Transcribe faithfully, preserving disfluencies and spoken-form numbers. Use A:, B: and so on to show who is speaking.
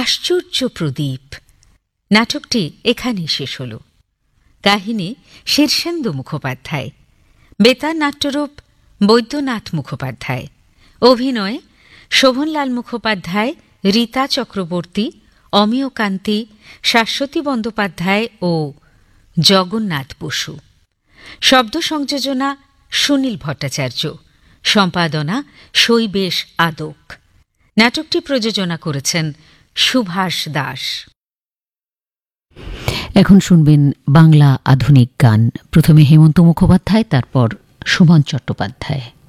A: আশ্চর্য প্রদীপ। নাটকটি এখানেই শেষ হল। কাহিনী শীর্ষেন্দু মুখোপাধ্যায়, বেতার নাট্যরূপ বৈদ্যনাথ মুখোপাধ্যায়, অভিনয় শোভনলাল মুখোপাধ্যায়, রীতা চক্রবর্তী, অমিয় কান্তি, শাশ্বতী বন্দ্যোপাধ্যায় ও জগন্নাথ বসু। শব্দ সংযোজনা সুনীল ভট্টাচার্য, সম্পাদনা শৈবেশ আদক। নাটকটি প্রযোজনা করেছেন সুভাষ দাস।
B: এখন শুনবেন বাংলা আধুনিক গান। প্রথমে হেমন্ত মুখোপাধ্যায়, তারপর সুমন চট্টোপাধ্যায়।